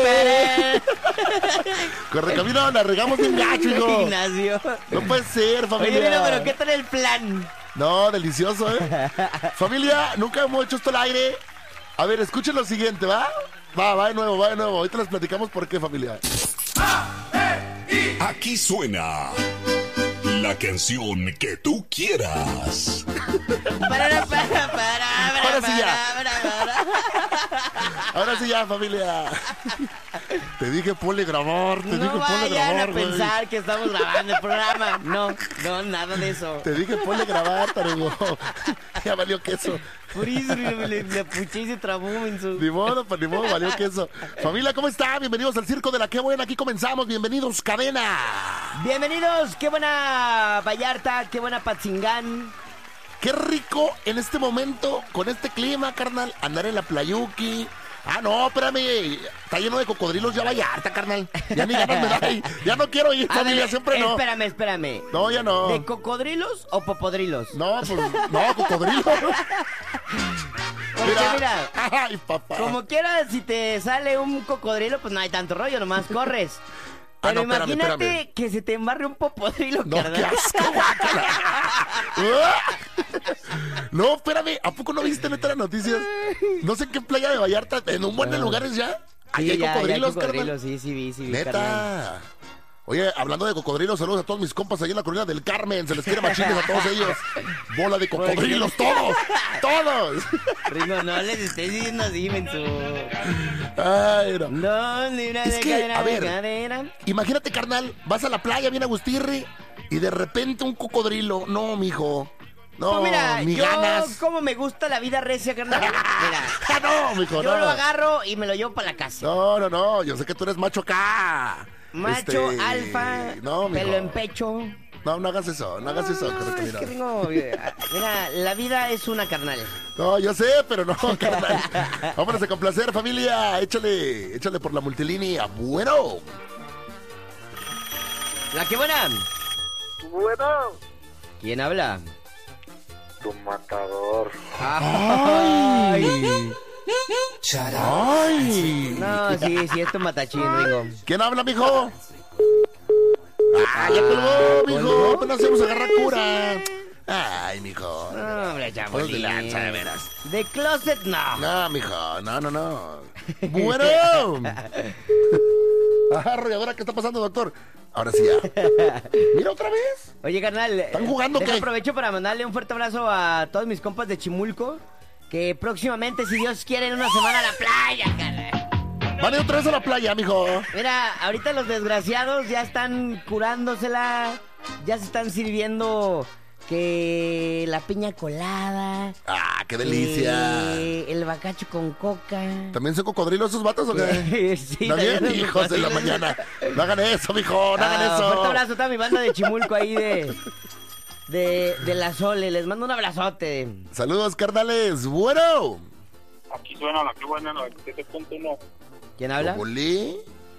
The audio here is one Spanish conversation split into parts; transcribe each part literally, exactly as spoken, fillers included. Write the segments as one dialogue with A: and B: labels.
A: Correcamino, la regamos bien gacho, hijo.
B: Ignacio.
A: No puede ser, familia.
B: Oye, mira, pero ¿qué tal el plan?
A: No, delicioso, ¿eh? Familia, nunca hemos hecho esto al aire. A ver, escuchen lo siguiente, ¿va? Va, va de nuevo, va de nuevo. Ahorita les platicamos por qué, familia.
C: Aquí suena la canción que tú quieras.
B: Para, para, para, para,
A: Ahora sí ya.
B: para, para, para.
A: Ahora sí ya, familia. Te dije ponle grabar, te
B: No
A: dije ponle
B: vayan
A: grabar,
B: a
A: güey.
B: pensar que estamos grabando el programa. No, no, nada de eso.
A: Te dije ponle grabar, tarugo. Ya valió queso.
B: Por eso le, le, le puché y se trabó en su...
A: Ni modo, pues ni modo, valió queso. Familia, ¿cómo está? Bienvenidos al Circo de la Qué Buena. Aquí comenzamos. Bienvenidos, cadena.
B: Bienvenidos, qué buena Vallarta, qué buena Patzingán.
A: Qué rico en este momento, con este clima, carnal, andar en la playuki. Ah, no, espérame, está lleno de cocodrilos ya Vallarta, carnal. Ya ni ganas me da ahí. Ya no quiero ir,
B: A
A: familia,
B: ver,
A: siempre no.
B: Espérame, espérame.
A: No, ya no.
B: ¿De cocodrilos o popodrilos?
A: No, pues, no, cocodrilo.
B: Porque mira,
A: Ay, papá.
B: como quieras, si te sale un cocodrilo, pues no hay tanto rollo, nomás corres.
A: Ah,
B: Pero
A: no, espérame,
B: imagínate
A: espérame.
B: que se te embarre un popodrilo,
A: No,
B: carnal.
A: qué asco, guácala. No, espérame, ¿a poco no viste neta las noticias? No sé en qué playa de Vallarta, en un buen de lugares ya. Ahí
B: Sí,
A: hay
B: ya, ya hay
A: cocodrilos,
B: cocodrilos,
A: carnal.
B: sí, sí vi, sí vi, carnal.
A: Neta. Oye, hablando de cocodrilos, saludos a todos mis compas ahí en la colina del Carmen. Se les quiere machines a todos ellos. Bola de cocodrilos, todos. Todos.
B: Ringo, no les estés diciendo así, menso.
A: Ay, no.
B: No, ni una
A: Es
B: de
A: que,
B: cadera,
A: a
B: de
A: ver.
B: cadera.
A: Imagínate, carnal, vas a la playa bien agustirri y de repente un cocodrilo. No, mijo. No,
B: Pues mira,
A: ni
B: yo
A: ganas.
B: como me gusta la vida recia, carnal. Mira,
A: Ah, no, mijo,
B: yo
A: no.
B: lo agarro y me lo llevo para la casa.
A: No, no, no, yo sé que tú eres macho acá.
B: Macho,
A: Este,
B: alfa,
A: no, mijo.
B: pelo en pecho.
A: No, no hagas eso, no hagas eso.
B: No,
A: correcto,
B: es
A: mira.
B: que tengo, mira, la vida es una, carnal.
A: No, yo sé, pero no, carnal. Vámonos a complacer, familia. Échale, échale por la multilínea. Bueno.
B: La que buena.
D: Bueno,
B: ¿Quién habla?
D: tu matador.
B: Ay.
A: Ay.
B: No, sí, sí, esto es matachín, Ringo.
A: ¿Quién habla, mijo? Ah, ya colgó, mijo. Apenas íbamos a agarrar cura. Ay, mijo.
B: No, hombre,
A: Pues de
B: chabolín.
A: lanza, de veras.
B: De closet, no.
A: No, mijo, no, no, no. Bueno. Ajá, arrolladora, ¿qué está pasando, doctor? Ahora sí ya. Mira otra vez.
B: Oye, carnal.
A: ¿Están jugando
B: deja
A: qué?
B: Aprovecho para mandarle un fuerte abrazo a todos mis compas de Chimulco. Que próximamente, si Dios quiere, en una semana a la playa, carnal.
A: Van a ir otra vez a la playa, mijo.
B: Mira, ahorita los desgraciados ya están curándosela. Ya se están sirviendo que la piña colada.
A: Ah, qué delicia.
B: eh, el bacacho con coca.
A: ¿También son cocodrilos esos vatos o qué?
B: Sí,
A: También,
B: también son
A: hijos de la
B: cocodrilos.
A: mañana. No hagan eso, mijo, no hagan
B: Ah,
A: eso.
B: Fuerte abrazo a toda mi banda de Chimulco ahí de, de, de la Sole. Les mando un abrazote.
A: Saludos, carnales. Bueno.
D: Aquí suena la que buena noventa y siete punto uno.
B: ¿Quién habla?
A: ¿Bolí?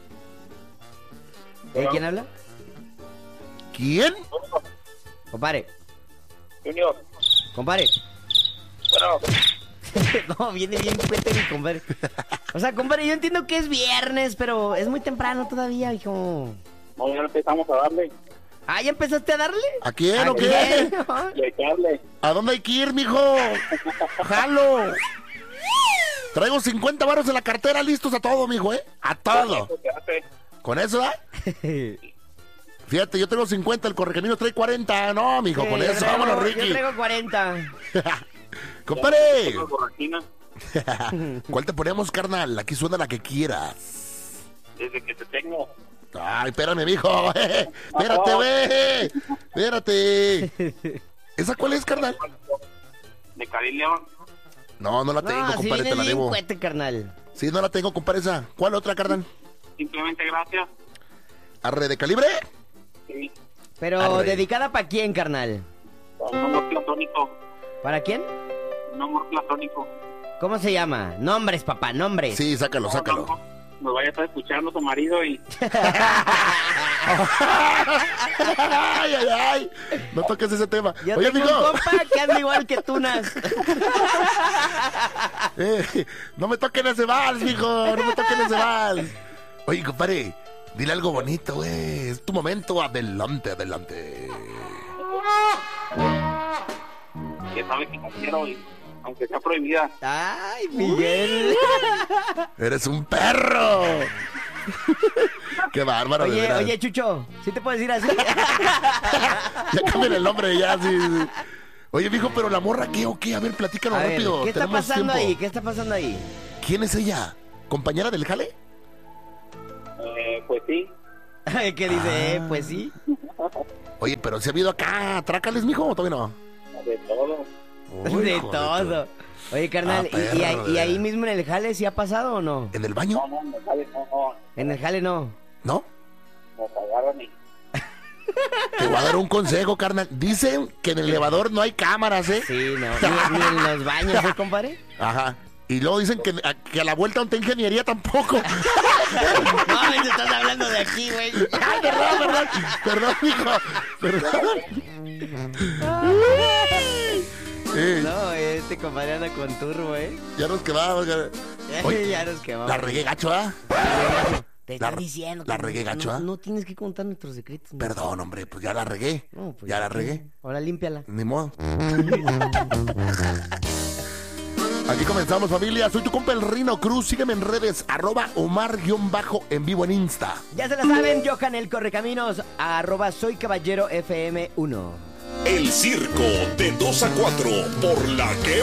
B: ¿Eh, ¿Quién habla?
A: ¿Quién?
B: Compare,
D: Junior,
B: compare.
D: bueno,
B: No, viene bien cuente mi compadre. O sea, compadre, yo entiendo que es viernes, pero es muy temprano todavía, hijo.
D: no, ya empezamos a darle.
B: Ah, ¿ya empezaste a darle?
A: ¿A quién
B: ¿A
A: o qué?
B: quién?
D: Y hay que darle.
A: ¿A dónde hay que ir, mijo? Jalo. Traigo cincuenta varos en la cartera listos a todo, mijo, ¿eh? A todo.
D: ¿Qué hace?
A: ¿Con eso, ah? Fíjate, yo tengo cincuenta, el correcamino trae cuarenta. No, mijo, con
B: Sí, yo
A: eso,
B: traigo-
A: vámonos,
B: Yo
A: Ricky.
B: traigo cuarenta.
A: Compadre.
D: Tengo borrachina.
A: ¿Cuál te ponemos, carnal? Aquí suena la que quieras.
D: Desde que te tengo.
A: Ay, espérame, mijo. Espérate, ve. Espérate. ¿Esa cuál es, carnal?
D: De Cali León.
A: No, no la tengo,
B: No, si
A: compadre, te
B: viene
A: la
B: bien
A: debo.
B: cuete, carnal.
A: Sí, no la tengo, compadre, esa. ¿Cuál otra, carnal?
D: Simplemente gracias.
A: ¿Arre de calibre?
D: Sí.
B: Pero,
A: Arre.
B: ¿dedicada para quién, carnal?
D: Un amor platónico.
B: ¿Para quién?
D: Un amor platónico.
B: ¿Cómo se llama? Nombres, papá, nombres.
A: Sí, sácalo,
D: No,
A: sácalo.
D: no, no. Nos vaya a estar escuchando tu marido y
A: Ay, ay, ay. No toques ese tema.
B: Yo
A: Oye,
B: tengo
A: mijo.
B: un compa que anda igual que Tunas.
A: Eh, no me toquen ese vals, mijo. No me toquen ese vals. Oye, compadre, dile algo bonito, güey. Es tu momento. Adelante, adelante.
D: Que sabe que no quiero, y aunque sea prohibida.
B: Ay, Miguel.
A: Eres un perro. Qué bárbaro, de
B: Oye,
A: veras.
B: oye, Chucho, ¿sí te puedes decir así?
A: Ya cambien el nombre, ya, sí, sí. Oye, mijo, pero la morra, ¿qué o qué? A ver, platícanos
B: A ver,
A: rápido.
B: ¿qué está
A: tenemos
B: pasando
A: tiempo.
B: ahí? ¿Qué está pasando ahí?
A: ¿Quién es ella? ¿Compañera del jale?
D: Eh, pues sí.
B: ¿Qué dice? Eh, pues sí.
A: Oye, pero si ha habido acá, trácales, mijo, ¿o todavía no?
D: De todo.
A: Uy,
B: de
A: hijo
B: todo. Oye, carnal,
A: Ah,
B: ¿y- ¿y,
A: perro,
B: ahí-
A: de
B: y ahí
A: veras.
B: mismo en el jale sí ha pasado o no?
A: ¿En el baño?
D: No, no, no, sabes, no, no.
B: En el jale no.
A: ¿No?
D: Nos agarran y...
A: Te voy a dar un consejo, carnal. Dicen que en el elevador no hay cámaras, ¿eh?
B: Sí, no. Ni, ni en los baños, ¿eh, compadre?
A: Ajá. Y luego dicen que a, que a la vuelta no te ingeniería tampoco.
B: No, te estás hablando de aquí, güey.
A: Ay, perdón, perdón. Perdón, hijo. Perdón. Sí,
B: No, este compadre anda con turbo, ¿eh?
A: ya nos quedamos. ya- Oye,
B: ya nos quemamos.
A: la regué gacho, ¿ah?
B: Te
A: la-
B: estoy diciendo.
A: la
B: que
A: regué
B: no-
A: gacho,
B: no,
A: ¿ah?
B: no tienes que contar nuestros secretos. ¿no?
A: Perdón, hombre, pues ya la regué.
B: No, pues
A: ya la
B: qué.
A: regué.
B: Ahora límpiala.
A: Ni modo. Aquí comenzamos, familia. Soy tu compa el Rino Cruz. Sígueme en redes, arroba Omar-en vivo en Insta.
B: Ya se la saben, Johan el Correcaminos, arroba soy caballero F M uno.
C: El circo de dos a cuatro por la que